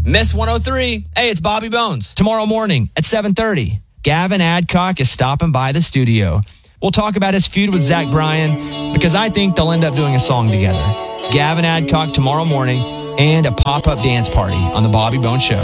Miss 103. Hey, it's Bobby Bones. Tomorrow morning at 7:30, Gavin Adcock is stopping by the studio. We'll talk about his feud with Zach Bryan because I think they'll end up doing a song together. Gavin Adcock tomorrow morning and a pop-up dance party on the Bobby Bones Show.